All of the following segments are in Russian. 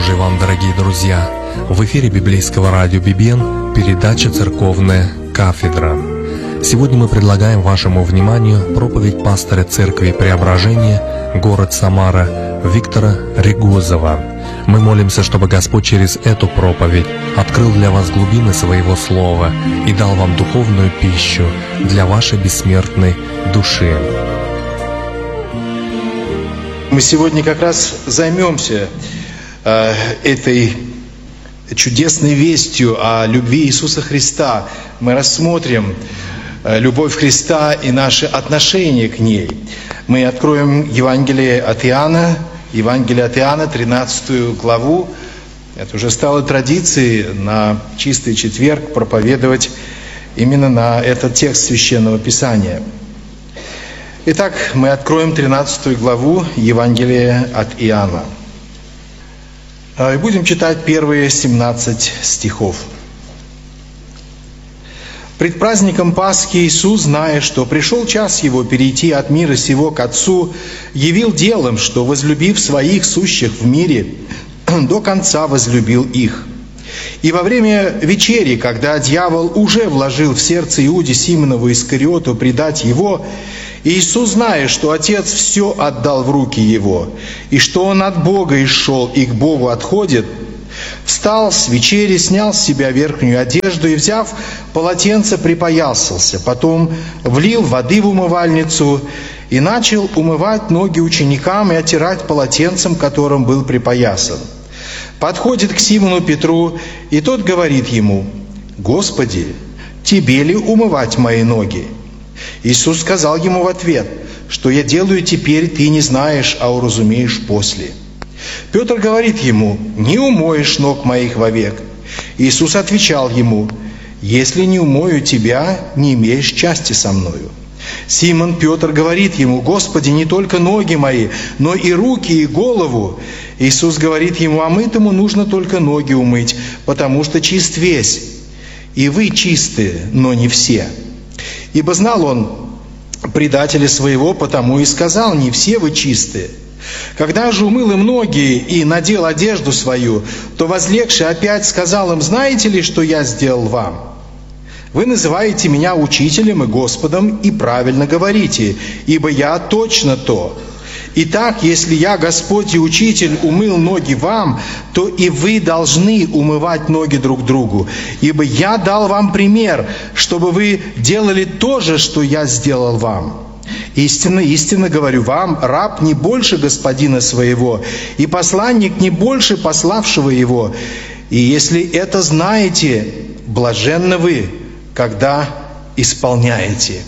Божий вам, дорогие друзья! В эфире библейского радио «Бибен» передача «Церковная кафедра». Сегодня мы предлагаем вашему вниманию проповедь пастора Церкви Преображения, город Самара, Виктора Регозова. Мы молимся, чтобы Господь через эту проповедь открыл для вас глубины Своего Слова и дал вам духовную пищу для вашей бессмертной души. Мы сегодня как раз займемся этой чудесной вестью о любви Иисуса Христа. Мы рассмотрим любовь Христа и наши отношения к ней. Мы откроем Евангелие от Иоанна, 13 главу. Это уже стало традицией на Чистый четверг проповедовать именно на этот текст Священного Писания. Итак, мы откроем 13 главу Евангелия от Иоанна. И будем читать первые 17 стихов. «Пред праздником Пасхи Иисус, зная, что пришел час Его перейти от мира сего к Отцу, явил делом, что, возлюбив своих сущих в мире, до конца возлюбил их. И во время вечери, когда дьявол уже вложил в сердце Иуде Симонову Искариоту предать Его, Иисус, зная, что Отец все отдал в руки Его, и что Он от Бога исшел и к Богу отходит, встал с вечери, снял с себя верхнюю одежду и, взяв полотенце, припоясался. Потом влил воды в умывальницу и начал умывать ноги ученикам и оттирать полотенцем, которым был припоясан. Подходит к Симону Петру, и тот говорит ему: «Господи, тебе ли умывать мои ноги?» Иисус сказал ему в ответ: «Что я делаю теперь, ты не знаешь, а уразумеешь после». Петр говорит ему: «Не умоешь ног моих вовек». Иисус отвечал ему: «Если не умою тебя, не имеешь части со мною». Симон Петр говорит ему: «Господи, не только ноги мои, но и руки, и голову». Иисус говорит ему: «Омытому нужно только ноги умыть, потому что чист весь. И вы чисты, но не все». Ибо знал он предателя своего, потому и сказал: «Не все вы чистые». Когда же умыл им ноги и надел одежду свою, то, возлегший, опять сказал им: «Знаете ли, что я сделал вам? Вы называете меня учителем и Господом, и правильно говорите, ибо я точно то. Итак, если я, Господь и Учитель, умыл ноги вам, то и вы должны умывать ноги друг другу. Ибо я дал вам пример, чтобы вы делали то же, что я сделал вам. Истинно, истинно говорю вам, раб не больше господина своего, и посланник не больше пославшего его. И если это знаете, блаженны вы, когда исполняете».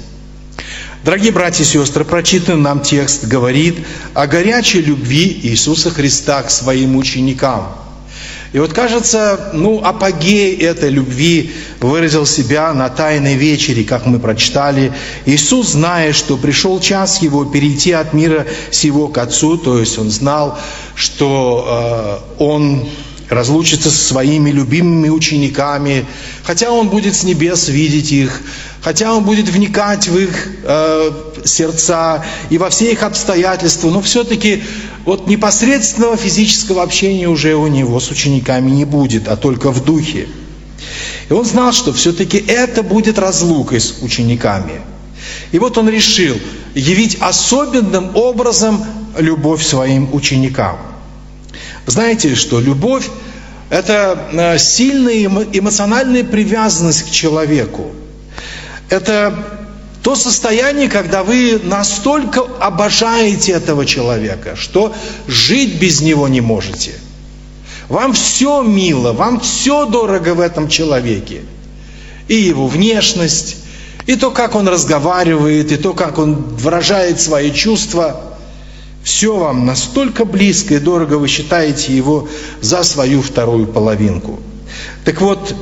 Дорогие братья и сестры, прочитанный нам текст говорит о горячей любви Иисуса Христа к своим ученикам. И вот кажется, апогей этой любви выразил себя на Тайной вечере, как мы прочитали. Иисус, зная, что пришел час Его перейти от мира сего к Отцу, то есть Он знал, что Он разлучится со своими любимыми учениками, хотя Он будет с небес видеть их, хотя Он будет вникать в их сердца и во все их обстоятельства, но все-таки непосредственного физического общения уже у Него с учениками не будет, а только в духе. И Он знал, что все-таки это будет разлукой с учениками. И вот Он решил явить особенным образом любовь своим ученикам. Знаете, что любовь – это сильная эмоциональная привязанность к человеку. Это то состояние, когда вы настолько обожаете этого человека, что жить без него не можете. Вам все мило, вам все дорого в этом человеке. И его внешность, и то, как он разговаривает, и то, как он выражает свои чувства. Все вам настолько близко и дорого, вы считаете его за свою вторую половинку. Так вот,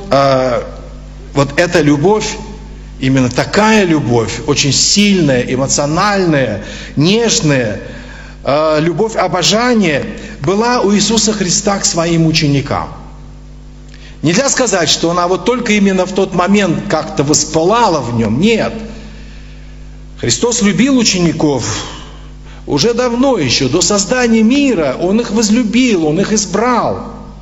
эта любовь, именно такая любовь, очень сильная, эмоциональная, нежная, любовь обожания, была у Иисуса Христа к своим ученикам. Нельзя сказать, что она только именно в тот момент как-то воспылала в нем. Нет. Христос любил учеников уже давно, еще до создания мира. Он их возлюбил, Он их избрал.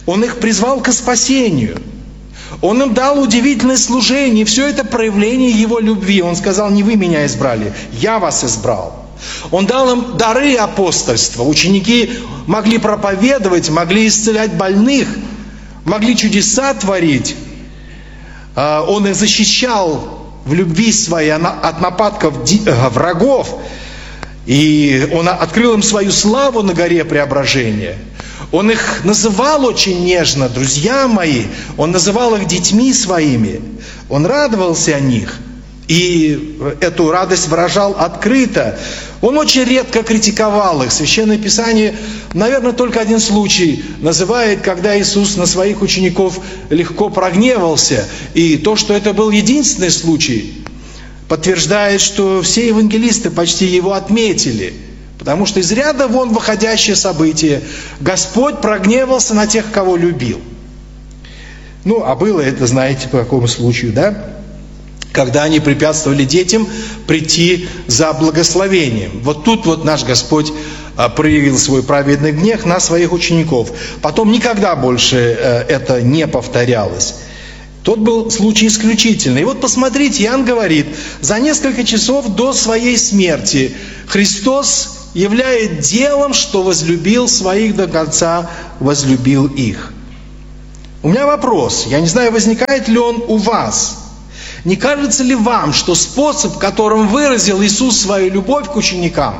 Он их призвал к спасению. Он им дал удивительное служение. Все это проявление Его любви. Он сказал: не вы меня избрали, я вас избрал. Он дал им дары апостольства. Ученики могли проповедовать, могли исцелять больных, могли чудеса творить. Он их защищал в любви своей от нападков врагов. И Он открыл им свою славу на горе Преображения. Он их называл очень нежно: друзья мои. Он называл их детьми своими. Он радовался о них. И эту радость выражал открыто. Он очень редко критиковал их. Священное Писание, наверное, только один случай называет, когда Иисус на своих учеников легко прогневался. И то, что это был единственный случай, подтверждает, что все евангелисты почти его отметили. Потому что из ряда вон выходящее событие. Господь прогневался на тех, кого любил. А было это, знаете, по какому случаю, да? Когда они препятствовали детям прийти за благословением. Вот тут вот наш Господь проявил свой праведный гнев на своих учеников. Потом никогда больше это не повторялось. Тот был случай исключительный. И вот посмотрите, Иоанн говорит: за несколько часов до своей смерти Христос являет делом, что возлюбил своих до конца, возлюбил их. У меня вопрос, я не знаю, возникает ли он у вас. Не кажется ли вам, что способ, которым выразил Иисус свою любовь к ученикам,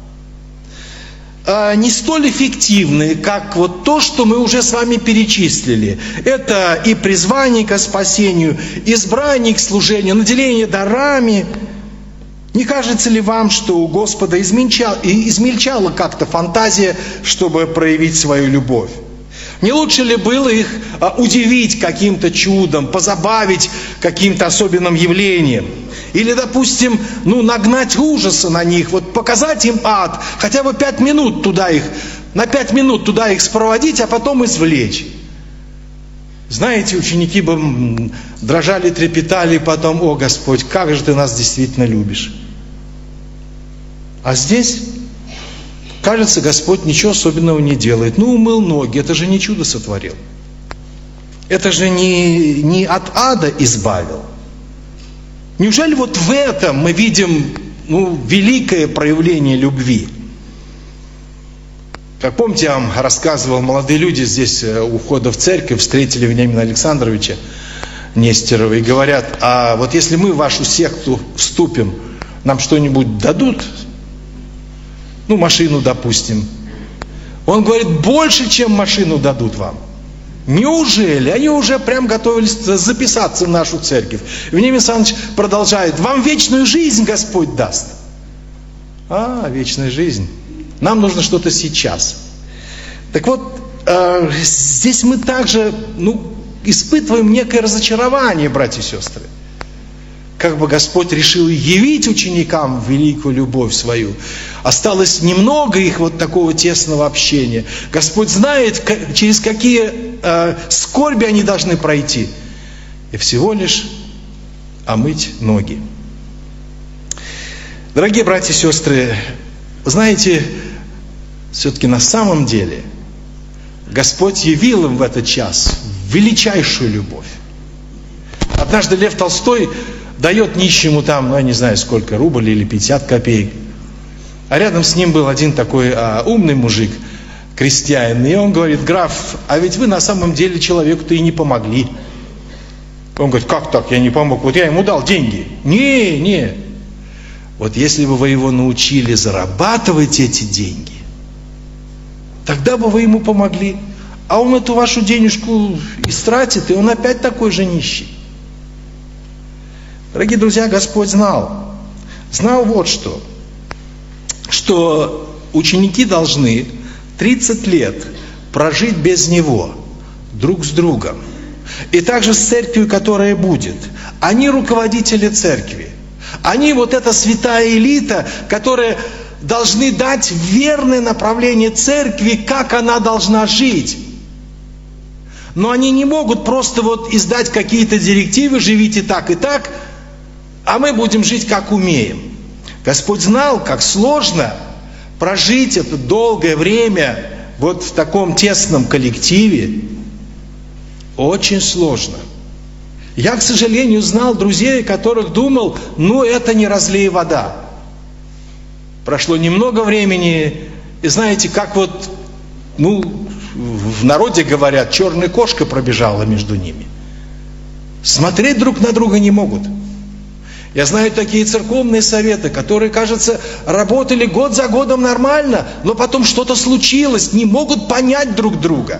не столь эффективный, как вот то, что мы уже с вами перечислили? Это и призвание к спасению, избрание к служению, наделение дарами. Не кажется ли вам, что у Господа измельчала как-то фантазия, чтобы проявить свою любовь? Не лучше ли было их удивить каким-то чудом, позабавить каким-то особенным явлением? Или, допустим, нагнать ужаса на них, вот показать им ад, хотя бы 5 минут туда их, на 5 минут туда их спроводить, а потом извлечь. Знаете, ученики бы дрожали, трепетали, потом: о Господь, как же Ты нас действительно любишь. А здесь, кажется, Господь ничего особенного не делает. Умыл ноги, это же не чудо сотворил. Это же не от ада избавил. Неужели вот в этом мы видим великое проявление любви? Как помните, я вам рассказывал, молодые люди здесь у входа в церковь встретили Вениамина Александровича Нестерова и говорят: а вот если мы в вашу секту вступим, нам что-нибудь дадут? Машину, допустим. Он говорит: больше, чем машину дадут вам. Неужели? Они уже прям готовились записаться в нашу церковь. Вениамин Александрович продолжает: вам вечную жизнь Господь даст. Вечная жизнь. Нам нужно что-то сейчас. Так вот, здесь мы также испытываем некое разочарование, братья и сестры. Как бы Господь решил явить ученикам великую любовь свою. Осталось немного их вот такого тесного общения. Господь знает, через какие скорби они должны пройти. И всего лишь омыть ноги. Дорогие братья и сестры, знаете, все-таки на самом деле Господь явил им в этот час величайшую любовь. Однажды Лев Толстой дает нищему я не знаю сколько, рубль или 50 копеек. А рядом с ним был один такой умный мужик, крестьянин. И он говорит: граф, а ведь вы на самом деле человеку-то и не помогли. Он говорит: как так, я не помог? Вот я ему дал деньги. Не. Вот если бы вы его научили зарабатывать эти деньги, тогда бы вы ему помогли. А он эту вашу денежку истратит, и он опять такой же нищий. Дорогие друзья, Господь знал вот что ученики должны 30 лет прожить без Него, друг с другом. И также с церковью, которая будет. Они руководители церкви. Они вот эта святая элита, которая должны дать верное направление церкви, как она должна жить. Но они не могут просто издать какие-то директивы: живите так и так, а мы будем жить как умеем. Господь знал, как сложно прожить это долгое время в таком тесном коллективе. Очень сложно. Я, к сожалению, знал друзей, которых думал, это не разлей вода. Прошло немного времени, и знаете, как в народе говорят, черная кошка пробежала между ними. Смотреть друг на друга не могут. Я знаю такие церковные советы, которые, кажется, работали год за годом нормально, но потом что-то случилось, не могут понять друг друга.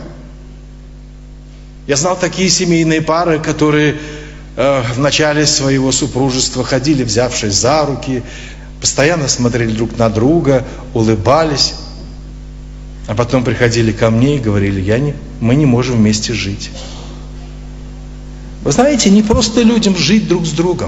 Я знал такие семейные пары, которые в начале своего супружества ходили, взявшись за руки, постоянно смотрели друг на друга, улыбались, а потом приходили ко мне и говорили, мы не можем вместе жить. Вы знаете, не просто людям жить друг с другом.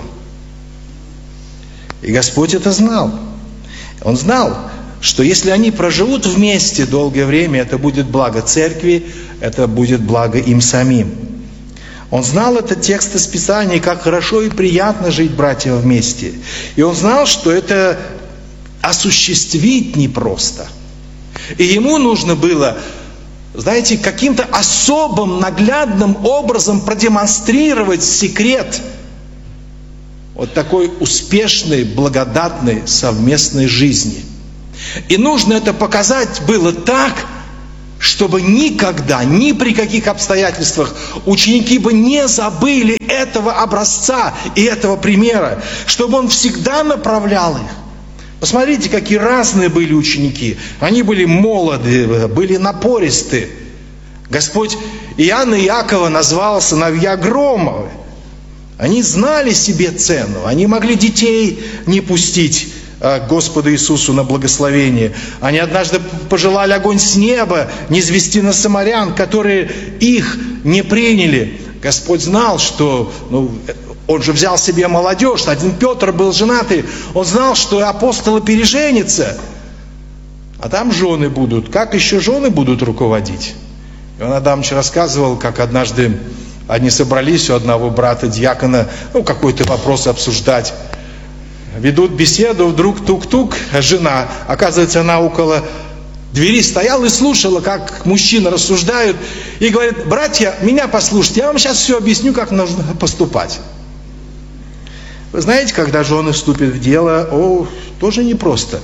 И Господь это знал. Он знал, что если они проживут вместе долгое время, это будет благо церкви, это будет благо им самим. Он знал этот текст из Писания, как хорошо и приятно жить братьям вместе. И он знал, что это осуществить непросто. И ему нужно было, знаете, каким-то особым, наглядным образом продемонстрировать секрет вот такой успешной, благодатной совместной жизни. И нужно это показать было так, чтобы никогда, ни при каких обстоятельствах ученики бы не забыли этого образца и этого примера, чтобы он всегда направлял их. Посмотрите, какие разные были ученики. Они были молоды, были напористы. Господь Иоанна и Иакова назвал сыновья Громовы. Они знали себе цену, они могли детей не пустить к Господу Иисусу на благословение. Они однажды пожелали огонь с неба низвести на самарян, которые их не приняли. Господь знал, что он же взял себе молодежь, один Петр был женатый, он знал, что апостолы переженятся, а там жены будут. Как еще жены будут руководить? Иоанн Адамович рассказывал, как однажды они собрались у одного брата-диакона, какой-то вопрос обсуждать. Ведут беседу, вдруг тук-тук, жена, оказывается, она около двери стояла и слушала, как мужчины рассуждают, и говорит, братья, меня послушайте, я вам сейчас все объясню, как нужно поступать. Вы знаете, когда жены вступят в дело, тоже непросто.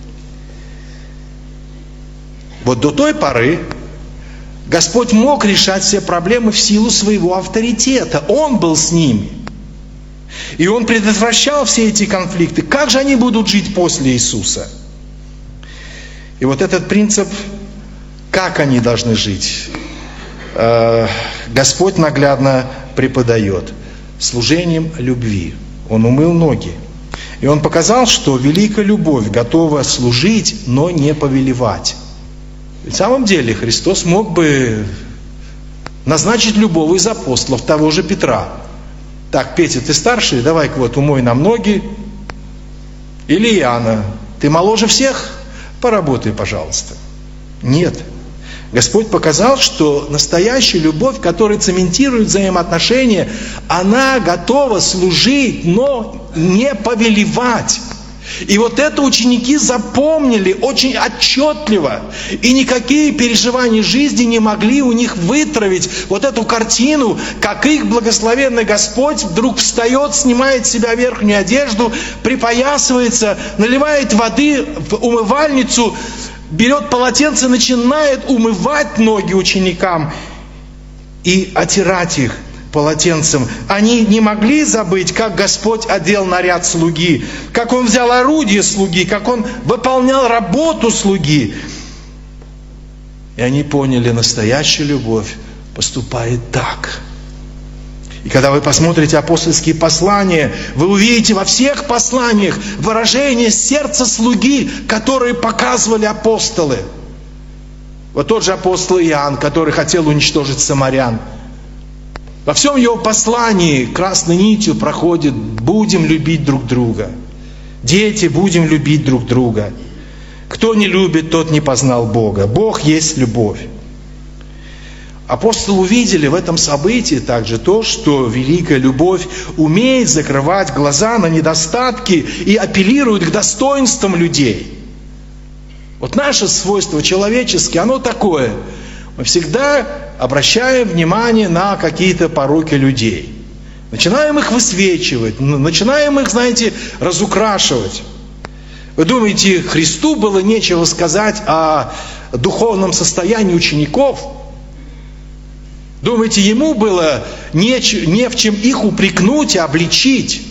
Вот до той поры Господь мог решать все проблемы в силу своего авторитета. Он был с ними. И Он предотвращал все эти конфликты. Как же они будут жить после Иисуса? И вот этот принцип, как они должны жить, Господь наглядно преподает служением любви. Он умыл ноги. И Он показал, что великая любовь готова служить, но не повелевать. Ведь в самом деле Христос мог бы назначить любого из апостолов, того же Петра. Так, Петя, ты старший, давай-ка умой нам ноги. Или Иоанна, ты моложе всех, поработай, пожалуйста. Нет. Господь показал, что настоящая любовь, которая цементирует взаимоотношения, она готова служить, но не повелевать. И вот это ученики запомнили очень отчетливо. И никакие переживания жизни не могли у них вытравить вот эту картину, как их благословенный Господь вдруг встает, снимает с себя верхнюю одежду, припоясывается, наливает воды в умывальницу, берет полотенце, начинает умывать ноги ученикам и отирать их полотенцем. Они не могли забыть, как Господь одел наряд слуги, как Он взял орудие слуги, как Он выполнял работу слуги. И они поняли, настоящая любовь поступает так. И когда вы посмотрите апостольские послания, вы увидите во всех посланиях выражение сердца слуги, которые показывали апостолы. Вот тот же апостол Иоанн, который хотел уничтожить самарян. Во всем его послании красной нитью проходит: будем любить друг друга. Дети, будем любить друг друга. Кто не любит, тот не познал Бога. Бог есть любовь. Апостолы увидели в этом событии также то, что великая любовь умеет закрывать глаза на недостатки и апеллирует к достоинствам людей. Вот наше свойство человеческое, оно такое. Мы всегда обращаем внимание на какие-то пороки людей. Начинаем их высвечивать, начинаем их, знаете, разукрашивать. Вы думаете, Христу было нечего сказать о духовном состоянии учеников? Думаете, Ему было не в чем их упрекнуть и обличить?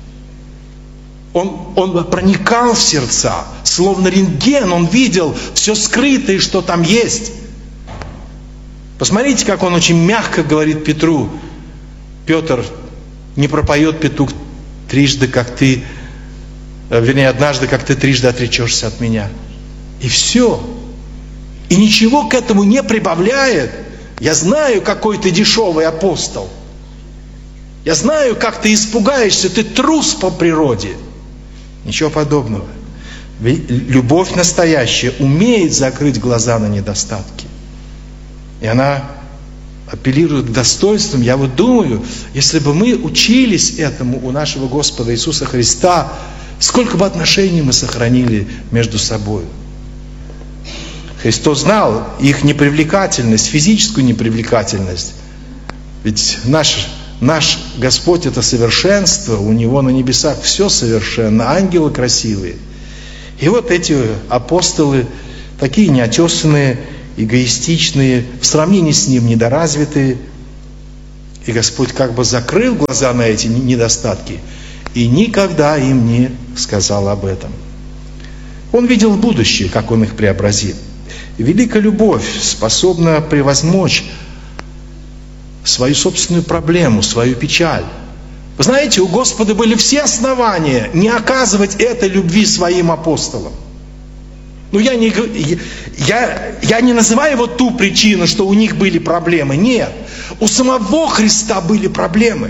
Он проникал в сердца, словно рентген, Он видел все скрытое, что там есть. Посмотрите, как Он очень мягко говорит Петру: Петр, не пропоет петух трижды, как ты, однажды, как ты трижды отречешься от меня. И все. И ничего к этому не прибавляет. Я знаю, какой ты дешевый апостол. Я знаю, как ты испугаешься, ты трус по природе. Ничего подобного. Любовь настоящая умеет закрыть глаза на недостатки. И она апеллирует к достоинствам. Я вот думаю, если бы мы учились этому у нашего Господа Иисуса Христа, сколько бы отношений мы сохранили между собой. Христос знал их непривлекательность, физическую непривлекательность. Ведь наш Господь — это совершенство, у Него на небесах все совершенно, ангелы красивые. И вот эти апостолы, такие неотесанные, эгоистичные, в сравнении с Ним недоразвитые. И Господь как бы закрыл глаза на эти недостатки и никогда им не сказал об этом. Он видел будущее, как Он их преобразит. Великая любовь способна превозмочь свою собственную проблему, свою печаль. Вы знаете, у Господа были все основания не оказывать этой любви своим апостолам. Но я не называю вот ту причину, что у них были проблемы. Нет, у самого Христа были проблемы.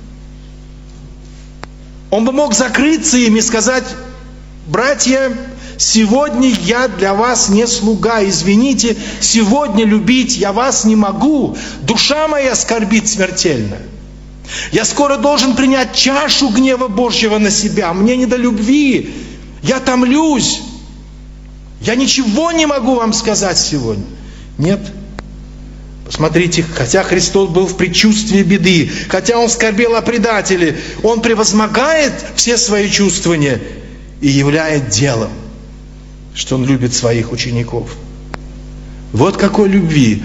Он бы мог закрыться им и сказать: братья, сегодня я для вас не слуга, извините, сегодня любить я вас не могу, душа моя скорбит смертельно. Я скоро должен принять чашу гнева Божьего на себя, мне не до любви, я томлюсь. Я ничего не могу вам сказать сегодня. Нет. Посмотрите, хотя Христос был в предчувствии беды, хотя Он скорбел о предателе, Он превозмогает все свои чувствования и являет делом, что Он любит своих учеников. Вот какой любви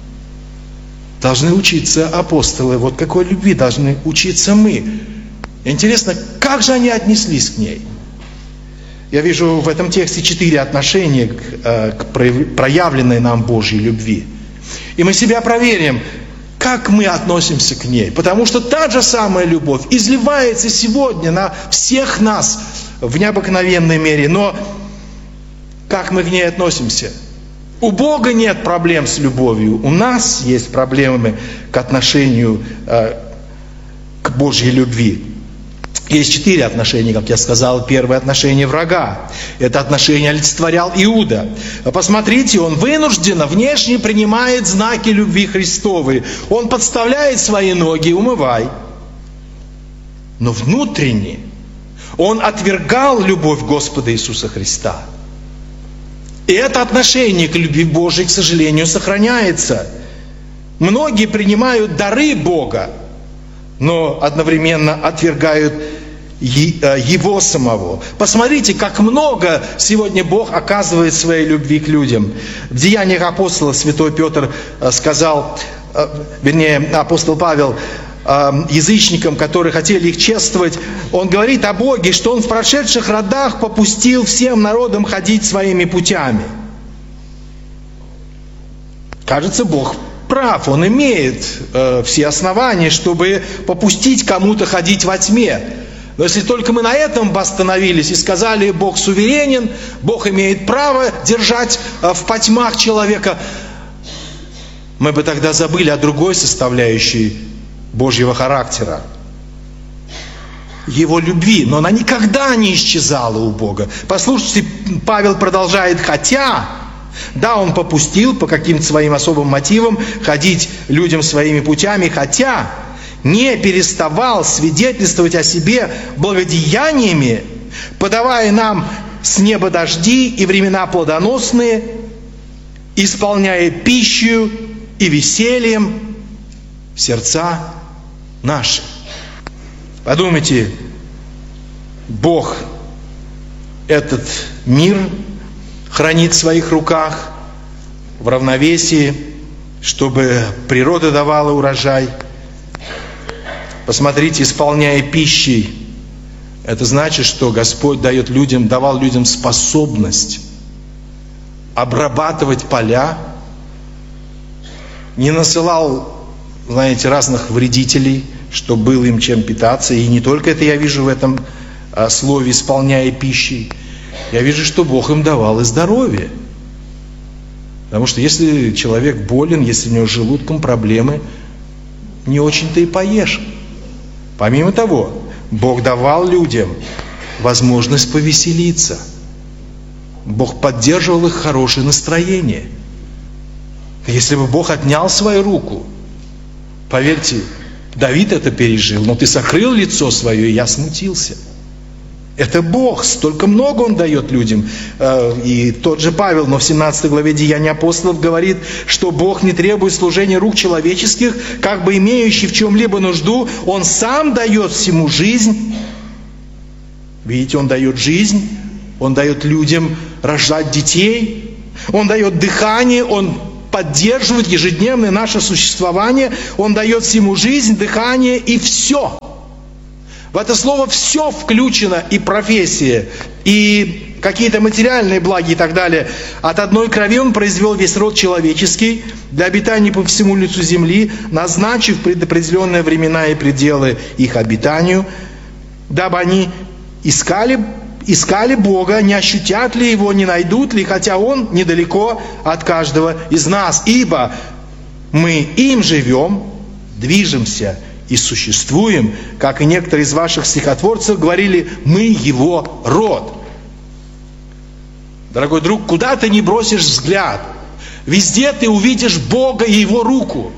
должны учиться апостолы, вот какой любви должны учиться мы. Интересно, как же они отнеслись к ней? Я вижу в этом тексте 4 отношения к проявленной нам Божьей любви. И мы себя проверим, как мы относимся к ней. Потому что та же самая любовь изливается сегодня на всех нас в необыкновенной мере. Но как мы к ней относимся? У Бога нет проблем с любовью. У нас есть проблемы к отношению к Божьей любви. Есть 4 отношения, как я сказал. Первое — отношение врага. Это отношение олицетворял Иуда. Посмотрите, он вынужденно, внешне принимает знаки любви Христовой. Он подставляет свои ноги: умывай. Но внутренне он отвергал любовь Господа Иисуса Христа. И это отношение к любви Божией, к сожалению, сохраняется. Многие принимают дары Бога, но одновременно отвергают Его самого. Посмотрите, как много сегодня Бог оказывает своей любви к людям. В Деяниях апостолов святой Петр сказал, апостол Павел, язычникам, которые хотели их чествовать, он говорит о Боге, что Он в прошедших родах попустил всем народам ходить своими путями. Кажется, Бог прав, Он имеет все основания, чтобы попустить кому-то ходить во тьме. Но если только мы на этом бы остановились и сказали: Бог суверенен, Бог имеет право держать в потьмах человека, мы бы тогда забыли о другой составляющей Божьего характера, Его любви. Но она никогда не исчезала у Бога. Послушайте, Павел продолжает: хотя, да, он попустил по каким-то своим особым мотивам ходить людям своими путями, хотя не переставал свидетельствовать о себе благодеяниями, подавая нам с неба дожди и времена плодоносные, исполняя пищу и весельем сердца наши. Подумайте, Бог этот мир хранит в своих руках в равновесии, чтобы природа давала урожай. Посмотрите, исполняя пищей, это значит, что Господь давал людям способность обрабатывать поля, не насылал, знаете, разных вредителей, чтобы было им чем питаться. И не только это я вижу в этом слове «исполняя пищей». Я вижу, что Бог им давал и здоровье. Потому что если человек болен, если у него с желудком проблемы, не очень-то и поешь. Помимо того, Бог давал людям возможность повеселиться. Бог поддерживал их хорошее настроение. Если бы Бог отнял свою руку, поверьте, Давид это пережил, но ты сокрыл лицо свое, и я смутился. Это Бог, столько много Он дает людям. И тот же Павел, но в 17 главе Деяний апостолов говорит, что Бог не требует служения рук человеческих, как бы имеющий в чем-либо нужду, Он сам дает всему жизнь. Видите, Он дает жизнь, Он дает людям рожать детей, Он дает дыхание, Он поддерживает ежедневное наше существование, Он дает всему жизнь, дыхание и все. В это слово все включено, и профессия, и какие-то материальные блага и так далее. От одной крови Он произвел весь род человеческий для обитания по всему лицу земли, назначив предопределенные времена и пределы их обитанию, дабы они искали Бога, не ощутят ли Его, не найдут ли, хотя Он недалеко от каждого из нас. Ибо мы им живем, движемся и существуем, как и некоторые из ваших стихотворцев говорили, мы Его род. Дорогой друг, куда ты не бросишь взгляд, везде ты увидишь Бога и Его руку.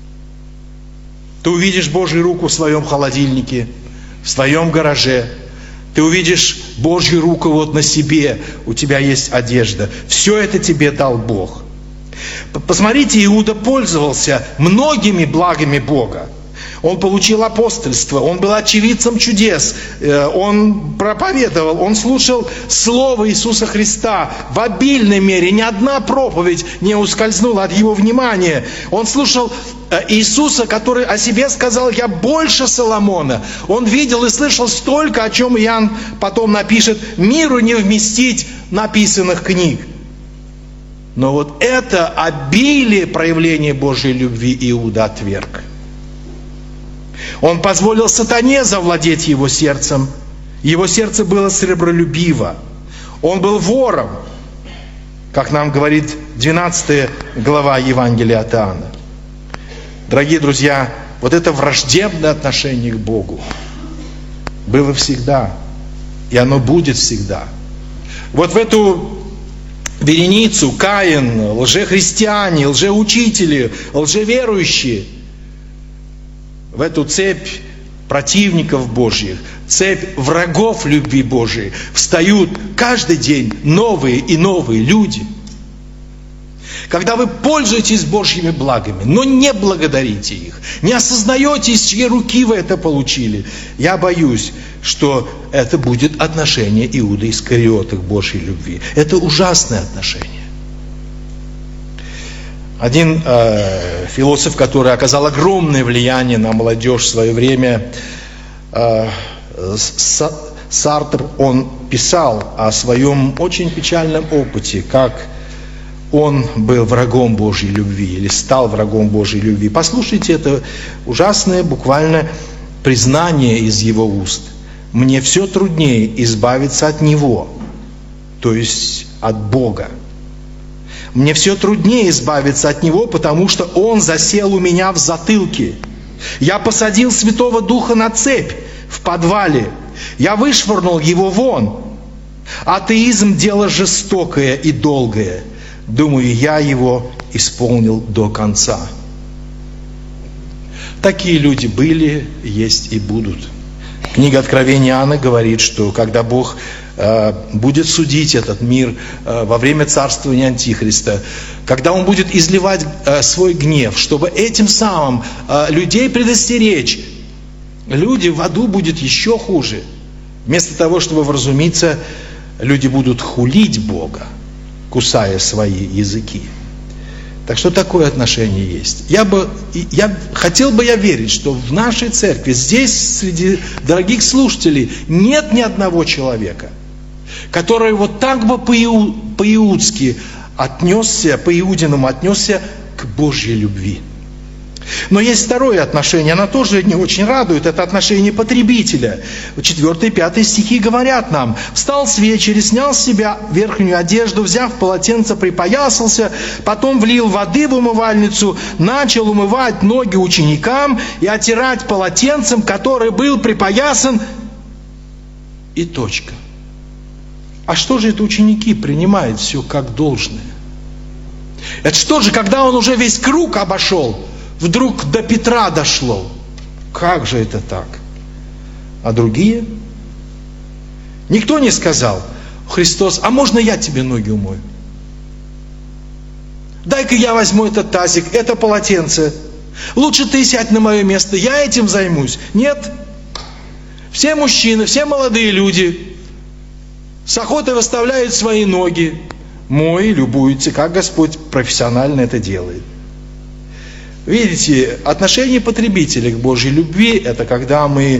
Ты увидишь Божью руку в своем холодильнике, в своем гараже. Ты увидишь Божью руку вот на себе, у тебя есть одежда. Все это тебе дал Бог. Посмотрите, Иуда пользовался многими благами Бога. Он получил апостольство, он был очевидцем чудес, он проповедовал, он слушал Слово Иисуса Христа в обильной мере. Ни одна проповедь не ускользнула от его внимания. Он слушал Иисуса, который о себе сказал: «Я больше Соломона». Он видел и слышал столько, о чем Иоанн потом напишет: «Миру не вместить написанных книг». Но вот это обилие проявления Божьей любви Иуда отверг. Он позволил сатане завладеть его сердцем. Его сердце было сребролюбиво. Он был вором, как нам говорит 12 глава Евангелия от Иоанна. Дорогие друзья, вот это враждебное отношение к Богу было всегда, и оно будет всегда. Вот в эту вереницу Каин, лжехристиане, лжеучители, лжеверующие, в эту цепь противников Божьих, цепь врагов любви Божией встают каждый день новые и новые люди. Когда вы пользуетесь Божьими благами, но не благодарите их, не осознаете, из чьей руки вы это получили, я боюсь, что это будет отношение Иуды Искариота к Божьей любви. Это ужасное отношение. Один философ, который оказал огромное влияние на молодежь в свое время, Сартр, он писал о своем очень печальном опыте, как он был врагом Божьей любви или стал врагом Божьей любви. Послушайте, это ужасное буквально признание из его уст. «Мне все труднее избавиться от Него», то есть от Бога. Мне все труднее избавиться от Него, потому что Он засел у меня в затылке. Я посадил Святого Духа на цепь в подвале. Я вышвырнул Его вон. Атеизм – дело жестокое и долгое. Думаю, я его исполнил до конца. Такие люди были, есть и будут. Книга Откровения Иоанна говорит, что когда Бог будет судить этот мир во время царствования Антихриста, когда Он будет изливать свой гнев, чтобы этим самым людей предостеречь, люди в аду будет еще хуже. Вместо того, чтобы вразумиться, люди будут хулить Бога, кусая свои языки. Так что такое отношение есть. Хотел бы я верить, что в нашей церкви, здесь среди дорогих слушателей, нет ни одного человека, который вот так бы по-иудски отнесся, по-иудиному отнесся к Божьей любви. Но есть второе отношение, оно тоже не очень радует, это отношение потребителя. 4 и 5 стихи говорят нам: «Встал с вечери, снял с себя верхнюю одежду, взяв полотенце, припоясался, потом влил воды в умывальницу, начал умывать ноги ученикам и отирать полотенцем, который был припоясан». И точка. А что же это ученики принимают все как должное? Это что же, когда он уже весь круг обошел, вдруг до Петра дошло? Как же это так? А другие? Никто не сказал: Христос, а можно я тебе ноги умою? Дай-ка я возьму этот тазик, это полотенце. Лучше ты сядь на мое место, я этим займусь. Нет. Все мужчины, все молодые люди с охотой выставляют свои ноги, мой, любуются, как Господь профессионально это делает. Видите, отношение потребителя к Божьей любви – это когда мы